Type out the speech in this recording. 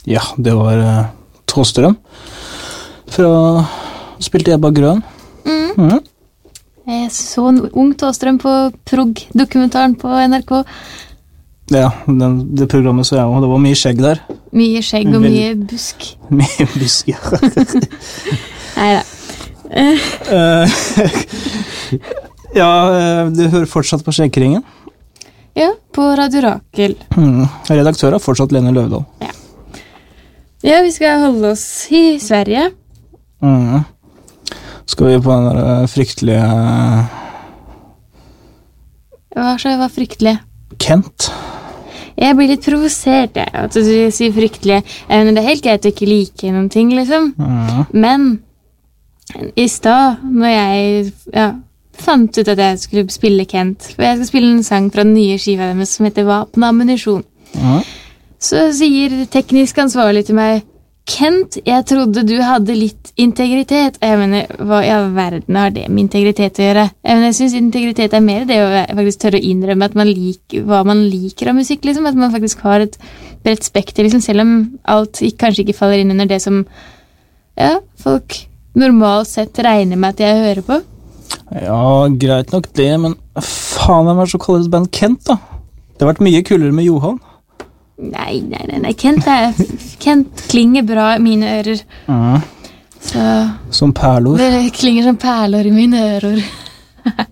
Ja, det var Thåstrøm. Spilte Ebba Grøn. Jeg så en ung Thåstrøm på Prog-dokumentaren på NRK. Ja, det programmet så jeg, og det var mye skjegg der. Mye skjegg og mye busk. Mye busk, ja. Neida. Ja, du hører fortsatt på Skjeggkringen? Ja, på Radio Rakel. Redaktør er fortsatt Lene Løvdahl. Ja, vi skal holde oss i Sverige. Skal vi på den der fryktelige... Hva fryktelig? Kent? Jeg blir litt provosert, at du sier fryktelig. Men det er helt greit å ikke like noen ting, liksom. Men i sted, når jeg fant ut at jeg skulle spille Kent, for jeg skal spille en sang fra den nye skiva deres som heter Vapen og ammunisjon, så sier teknisk ansvarlig til meg, Kent, jeg trodde du hadde litt integritet. Jeg mener, hva i all verden har det med integritet å gjøre? Jeg synes integritet er mer det å faktisk tørre å innrømme at man hva man liker av musikk, liksom. At man faktisk har et bredt spekter, liksom, selv om alt kanskje ikke faller inn under det som folk normalt sett regner med at jeg hører på. Ja, greit nok det, men faen, hvem er så kaller det band Kent, da? Det har vært mye kulere med Johan. Nei, Kent klinger bra i mine ører. Som perlor. Det klinger som perlor i mine ører.